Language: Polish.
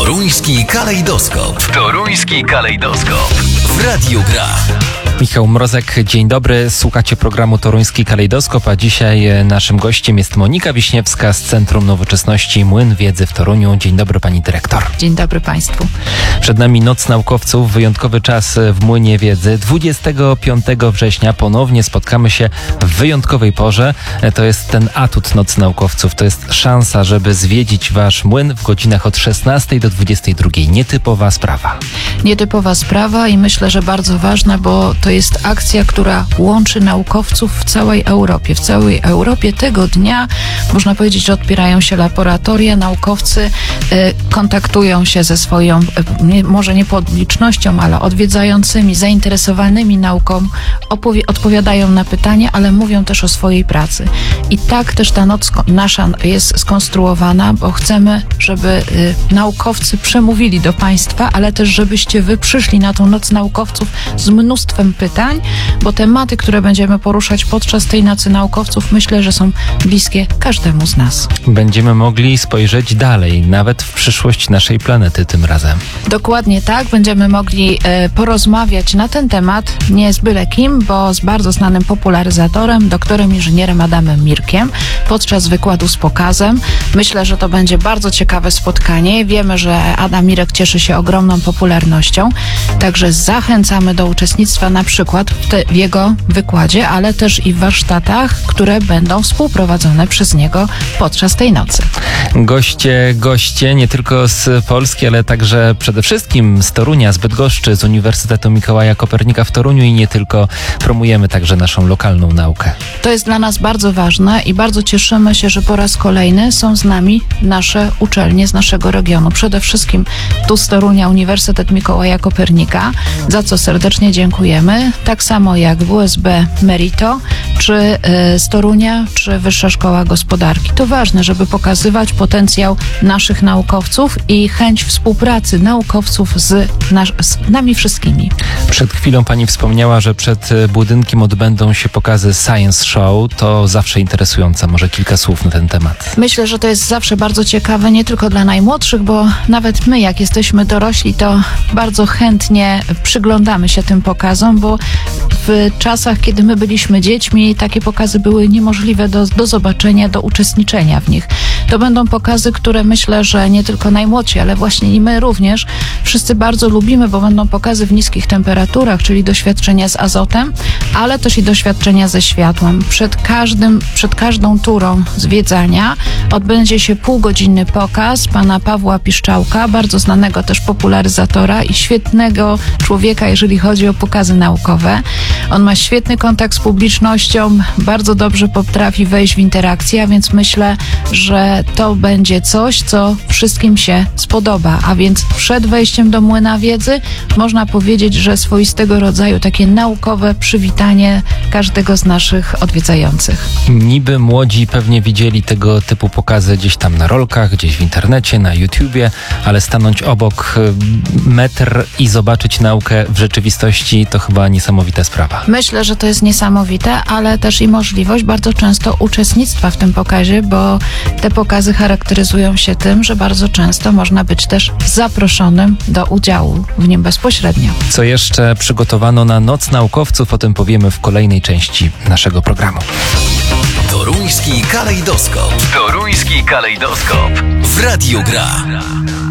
Toruński kalejdoskop. Toruński kalejdoskop. W Radiu Gra. Michał Mrozek, dzień dobry. Słuchacie programu Toruński kalejdoskop, a dzisiaj naszym gościem jest Monika Wiśniewska z Centrum Nowoczesności Młyn Wiedzy w Toruniu. Dzień dobry, pani dyrektor. Dzień dobry państwu. Przed nami Noc Naukowców, wyjątkowy czas w Młynie Wiedzy. 25 września ponownie spotkamy się w wyjątkowej porze. To jest ten atut Nocy Naukowców. To jest szansa, żeby zwiedzić wasz młyn w godzinach od 16 do 22. Nietypowa sprawa. Nietypowa sprawa i myślę, że bardzo ważna, bo to jest akcja, która łączy naukowców w całej Europie. W całej Europie tego dnia można powiedzieć, że otwierają się laboratoria, naukowcy kontaktują się ze swoją, może nie publicznością, ale odwiedzającymi, zainteresowanymi nauką, odpowiadają na pytania, ale mówią też o swojej pracy. I tak też ta noc nasza jest skonstruowana, bo chcemy, żeby naukowcy przemówili do państwa, ale też żebyście wy przyszli na tą Noc Naukowców z mnóstwem pytań, bo tematy, które będziemy poruszać podczas tej Nocy Naukowców, myślę, że są bliskie każdemu z nas. Będziemy mogli spojrzeć dalej, nawet w przyszłość naszej planety tym razem. Dokładnie tak. Będziemy mogli porozmawiać na ten temat nie z byle kim, bo z bardzo znanym popularyzatorem, doktorem inżynierem Adamem Mirkiem podczas wykładu z pokazem. Myślę, że to będzie bardzo ciekawe spotkanie. Wiemy, że Adam Mirek cieszy się ogromną popularnością, także zachęcamy do uczestnictwa na przykład w jego wykładzie, ale też i w warsztatach, które będą współprowadzone przez niego podczas tej nocy. Goście nie tylko z Polski, ale także przede wszystkim z Torunia, z Bydgoszczy, z Uniwersytetu Mikołaja Kopernika w Toruniu i nie tylko. Promujemy także naszą lokalną naukę. To jest dla nas bardzo ważne i bardzo cieszymy się, że po raz kolejny są z nami nasze uczelnie z naszego regionu. Przede wszystkim tu z Torunia Uniwersytet Mikołaja Kopernika, za co serdecznie dziękujemy. Tak samo jak WSB Merito, czy z Torunia, czy Wyższa Szkoła Gospodarki. To ważne, żeby pokazywać potencjał naszych naukowców i chęć współpracy naukowców z nami wszystkimi. Przed chwilą pani wspomniała, że przed budynkiem odbędą się pokazy Science Show. To zawsze interesujące. Może kilka słów na ten temat. Myślę, że to jest zawsze bardzo ciekawe, nie tylko dla najmłodszych, bo nawet my, jak jesteśmy dorośli, to bardzo chętnie przyglądamy się tym pokazom, bo w czasach, kiedy my byliśmy dziećmi, takie pokazy były niemożliwe do zobaczenia, do uczestniczenia w nich. To będą pokazy, które myślę, że nie tylko najmłodsi, ale właśnie i my również wszyscy bardzo lubimy, bo będą pokazy w niskich temperaturach, czyli doświadczenia z azotem, ale też i doświadczenia ze światłem. Przed każdą turą zwiedzania odbędzie się półgodzinny pokaz pana Pawła Piszczałka, bardzo znanego też popularyzatora i świetnego człowieka, jeżeli chodzi o pokazy naukowe. On ma świetny kontakt z publicznością, bardzo dobrze potrafi wejść w interakcję, a więc myślę, że to będzie coś, co wszystkim się spodoba. A więc przed wejściem do Młyna Wiedzy można powiedzieć, że swoistego rodzaju takie naukowe przywitanie każdego z naszych odwiedzających. Niby młodzi pewnie widzieli tego typu pokazy gdzieś tam na rolkach, gdzieś w internecie, na YouTubie, ale stanąć obok metr i zobaczyć naukę w rzeczywistości to chyba niesamowita sprawa. Myślę, że to jest niesamowite, ale też i możliwość bardzo często uczestnictwa w tym pokazie, bo te pokazy charakteryzują się tym, że bardzo często można być też zaproszonym do udziału w nim bezpośrednio. Co jeszcze przygotowano na Noc Naukowców, o tym powiemy w kolejnej części naszego programu. Toruński kalejdoskop. Toruński kalejdoskop. W Radiu Gra.